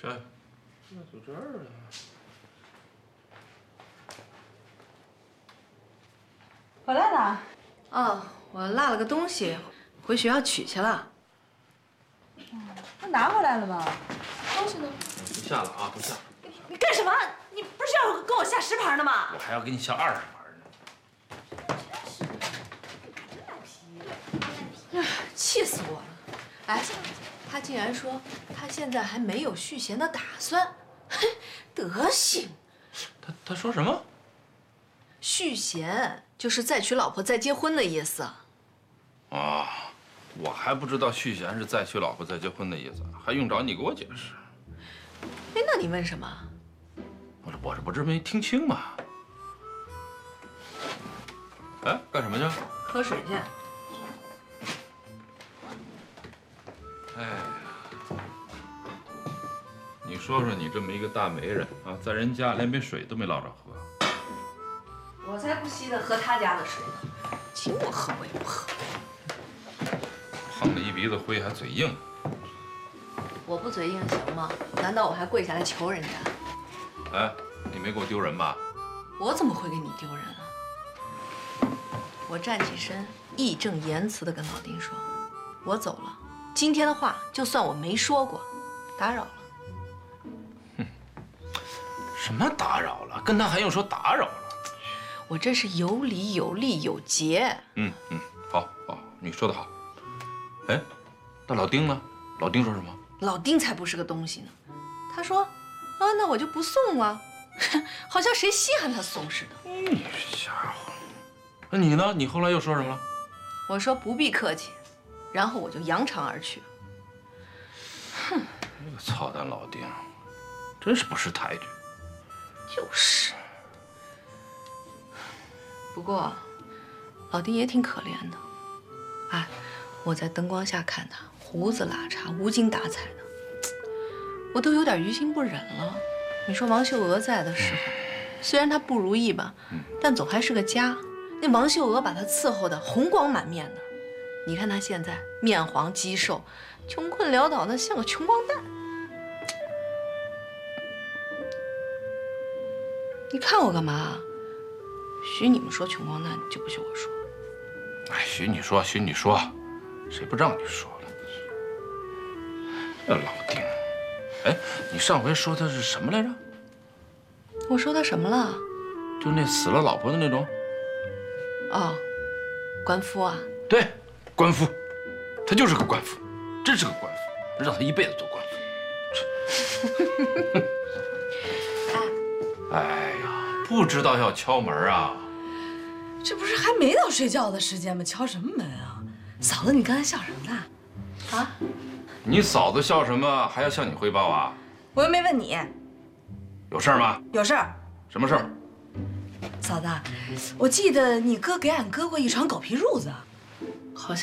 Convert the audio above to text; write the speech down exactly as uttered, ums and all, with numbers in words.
这，那就这儿了。 回来了。 哦，我落了个东西，回学校取去了。 那拿回来了吗？ 东西呢？ 不下了啊，不下。 你干什么？你不是要跟我下十盘的吗？ 我还要给你下二十盘呢。哎，气死我了！哎，他竟然说他现在还没有续弦的打算，哼，德行！ 他他说什么？ 续弦就是再娶老婆再结婚的意思。 啊，我还不知道续弦是再娶老婆再结婚的意思，还用着你给我解释？ 哎，那你问什么？ 我这我这不这没听清吗？哎，干什么去？ 喝水去。 哎呀，你说说你这么一个大媒人啊，在人家连杯水都没捞着喝。 我才不稀得喝他家的水呢，请我喝我也不喝。 碰了一鼻子灰还嘴硬。 我不嘴硬行吗？难道我还跪下来求人家？ 哎，你没给我丢人吧？ 我怎么会给你丢人啊？我站起身，义正言辞地跟老丁说：“我走了，今天的话就算我没说过，打扰了。” 哼，什么打扰了？跟他还用说打扰了？ 我这是有理有利有节。 嗯嗯，好，好，你说得好。哎，那老丁呢？老丁说什么？ 老丁才不是个东西呢。他说：“啊，那我就不送了。”好像谁稀罕他送似的。 你这家伙，那你呢？你后来又说什么了？ 我说不必客气，然后我就扬长而去。哼， 这个操蛋老丁，真是不识抬举。 就是。不过，老丁也挺可怜的。哎，我在灯光下看他胡子拉碴、无精打采的，我都有点于心不忍了。你说王秀娥在的时候，虽然她不如意吧，但总还是个家。那王秀娥把她伺候的红光满面的，你看她现在面黄肌瘦，穷困潦倒的像个穷光蛋。你看我干嘛？许你们说穷光蛋，就不许我说。 哎，许你说，许你说，谁不让你说了？这老丁，哎，你上回说他是什么来着？ 我说他什么了？ 就那死了老婆的那种。 哦，官夫啊。 对，官夫，他就是个官夫，真是个官夫，让他一辈子做官夫。哎呀，不知道要敲门啊？ 这不是还没到睡觉的时间吗？敲什么门啊？嫂子，你刚才笑什么呢？啊？ 你嫂子笑什么？还要向你汇报啊？ 我又没问你。 有事儿吗？ 有事儿。 什么事儿？ 嫂子，我记得你哥给俺割过一床狗皮褥子， 好像。